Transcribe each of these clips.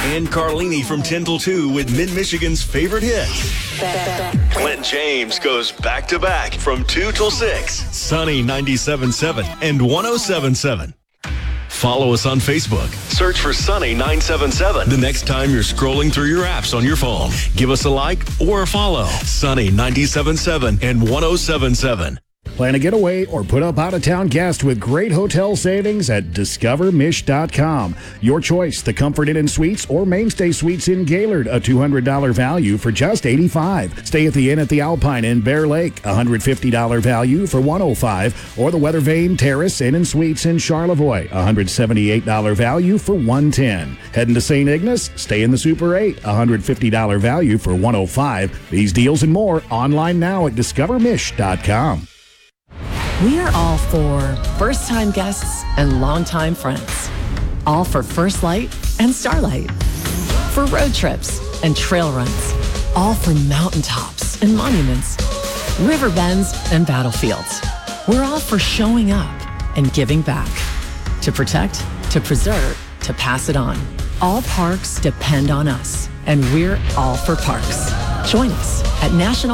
And Carlini from 10 till 2 with Mid-Michigan's favorite hits. Clint James goes back-to-back from 2 till 6. Sunny 97.7 and 107.7. Follow us on Facebook. Search for Sunny 977. The next time you're scrolling through your apps on your phone, give us a like or a follow. Sunny 97.7 and 107.7. Plan a getaway or put up out-of-town guest with great hotel savings at discovermish.com. Your choice, the Comfort Inn and Suites or Mainstay Suites in Gaylord, a $200 value for just $85. Stay at the Inn at the Alpine in Bear Lake, $150 value for $105. Or the Weather Vane Terrace Inn and Suites in Charlevoix, $178 value for $110. Heading to St. Ignace, stay in the Super 8, $150 value for $105. These deals and more online now at discovermish.com. We are all for first-time guests and longtime friends. All for First Light and Starlight. For road trips and trail runs. All for mountaintops and monuments. River bends and battlefields. We're all for showing up and giving back. To protect, to preserve, to pass it on. All parks depend on us, and we're all for parks. Join us at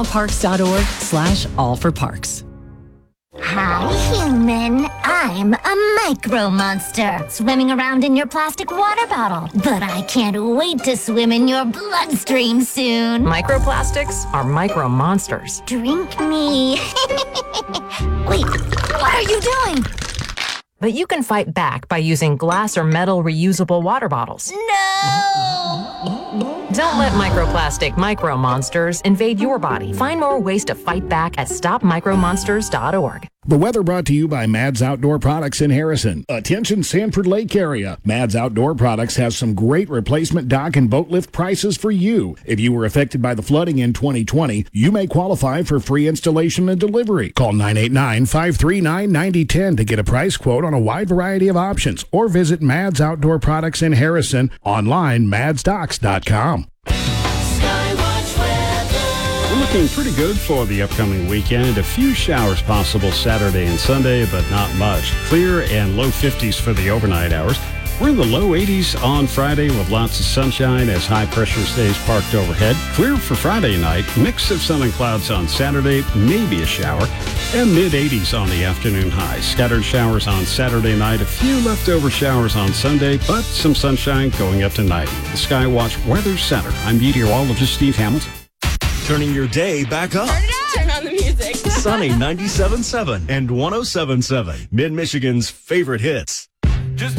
nationalparks.org/allforparks. Hi, human. I'm a micro monster, swimming around in your plastic water bottle. But I can't wait to swim in your bloodstream soon. Microplastics are micro monsters. Drink me. Wait, what are you doing? But you can fight back by using glass or metal reusable water bottles. No! Don't let microplastic micro monsters invade your body. Find more ways to fight back at stopmicromonsters.org. The weather brought to you by Mads Outdoor Products in Harrison. Attention Sanford Lake area. Mads Outdoor Products has some great replacement dock and boat lift prices for you. If you were affected by the flooding in 2020, you may qualify for free installation and delivery. Call 989-539-9010 to get a price quote on a wide variety of options, or visit Mads Outdoor Products in Harrison online, madsdocks.com. Looking pretty good for the upcoming weekend. A few showers possible Saturday and Sunday, but not much. Clear and low 50s for the overnight hours. We're in the low 80s on Friday with lots of sunshine as high pressure stays parked overhead. Clear for Friday night. Mix of sun and clouds on Saturday, maybe a shower. And mid 80s on the afternoon high. Scattered showers on Saturday night. A few leftover showers on Sunday, but some sunshine going up to 90. The Skywatch Weather Center. I'm meteorologist Steve Hamilton. Turning your day back up. Turn on the music. Sunny 97.7 and 107.7. Mid-Michigan's favorite hits.